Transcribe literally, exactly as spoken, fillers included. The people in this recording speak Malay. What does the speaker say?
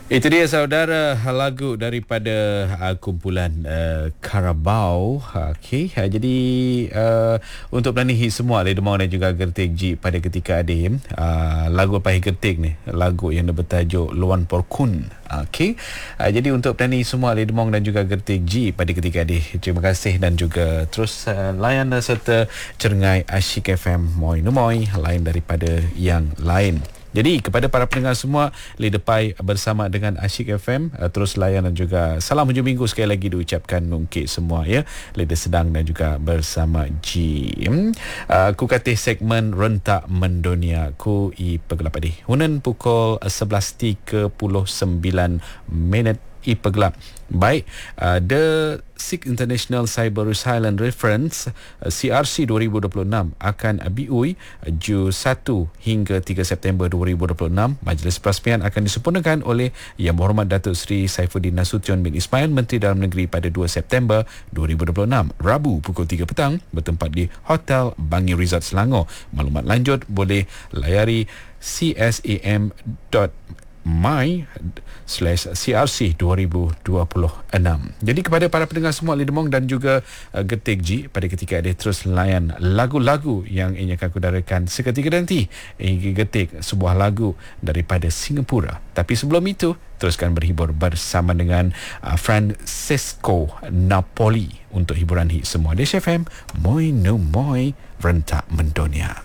Itu dia saudara, lagu daripada uh, kumpulan uh, Carabao. Okey, uh, jadi uh, untuk pelanihi semua Ledemong dan juga Gertik G pada ketika adim, uh, lagu Pahih Gertik ni, lagu yang bertajuk Luan Porkun. Okey, uh, jadi untuk pelanihi semua Ledemong dan juga Gertik G pada ketika adim, terima kasih dan juga terus uh, layan serta cerengai Asyik F M Moi Numoi, lain daripada yang lain. Jadi kepada para pendengar semua, Lidepai bersama dengan Asyik F M, uh, terus layan dan juga salam hujung minggu sekali lagi diucapkan untuk semua ya. Lidah sedang dan juga bersama G. Uh, ku katih segmen Rentak Mendunia ku i pegelap adi. Hunan pukul sebelas tiga puluh sembilan minit i pegelap. Baik, uh, The Sikh International Cyber Resilience Reference uh, C R C dua ribu dua puluh enam akan biui uh, Ju satu hingga tiga September dua ribu dua puluh enam. Majlis perasmian akan disempurnakan oleh Yang Berhormat Datuk Seri Saifuddin Nasution bin Ismail, Menteri Dalam Negeri pada dua September dua ribu dua puluh enam, Rabu pukul tiga petang, bertempat di Hotel Bangi Resort Selangor. Maklumat lanjut boleh layari c s a m dot my slash C R C dua ribu dua puluh enam. Jadi kepada para pendengar semua Lidemong dan juga uh, Getik G, pada ketika ada terus layan lagu-lagu yang ingin aku darakan seketika nanti. Ingin Getik sebuah lagu daripada Singapura. Tapi sebelum itu, teruskan berhibur bersama dengan uh, Francesco Napoli untuk hiburan hit semua di F M Moi No Moi Rentak Mendunia.